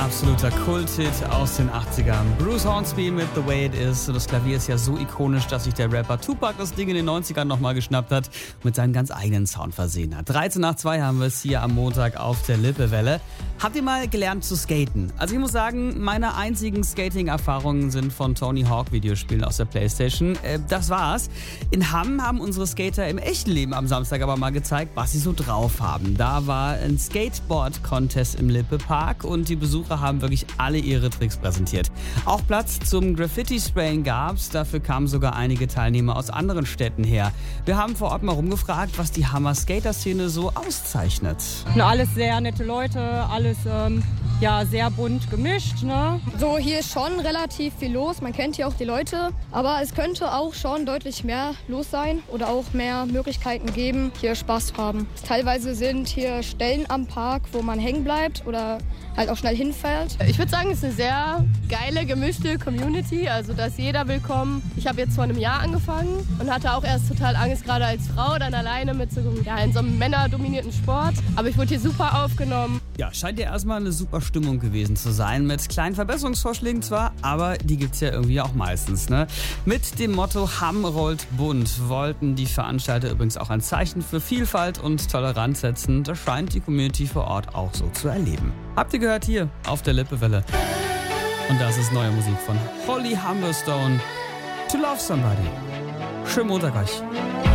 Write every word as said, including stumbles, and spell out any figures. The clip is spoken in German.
Absoluter Kulthit aus den achtzigern. Bruce Hornsby mit The Way It Is. Das Klavier ist ja so ikonisch, dass sich der Rapper Tupac das Ding in den neunzigern nochmal geschnappt hat und mit seinem ganz eigenen Sound versehen hat. dreizehn nach zwei haben wir es hier am Montag auf der Lippewelle. Habt ihr mal gelernt zu skaten? Also ich muss sagen, meine einzigen Skating-Erfahrungen sind von Tony Hawk Videospielen aus der Playstation. Äh, das war's. In Hamm haben unsere Skater im echten Leben am Samstag aber mal gezeigt, was sie so drauf haben. Da war ein Skateboard-Contest im Lippe-Park und die Besucher haben wirklich alle ihre Tricks präsentiert. Auch Platz zum Graffiti-Sprayen gab's. Dafür kamen sogar einige Teilnehmer aus anderen Städten her. Wir haben vor Ort mal rumgefragt, was die Hammer Skater-Szene so auszeichnet. Na, alles sehr nette Leute, alles ähm, ja, sehr bunt gemischt. Ne? So, hier ist schon relativ viel los. Man kennt hier auch die Leute. Aber es könnte auch schon deutlich mehr los sein oder auch mehr Möglichkeiten geben, hier Spaß zu haben. Teilweise sind hier Stellen am Park, wo man hängen bleibt oder halt auch schnell hinfällt. Ich würde sagen, es ist eine sehr geile, gemischte Community. Also da ist jeder willkommen. Ich habe jetzt vor einem Jahr angefangen und hatte auch erst total Angst, gerade als Frau, dann alleine mit so, ja, in so einem männerdominierten Sport. Aber ich wurde hier super aufgenommen. Ja, scheint ja erstmal eine super Stimmung gewesen zu sein. Mit kleinen Verbesserungsvorschlägen zwar, aber die gibt's ja irgendwie auch meistens, ne? Mit dem Motto Hamm rollt bunt wollten die Veranstalter übrigens auch ein Zeichen für Vielfalt und Toleranz setzen. Das scheint die Community vor Ort auch so zu erleben. Habt ihr gehört hier auf der Lippewelle? Und das ist neue Musik von Holly Humberstone. To Love Somebody. Schönen Montag euch.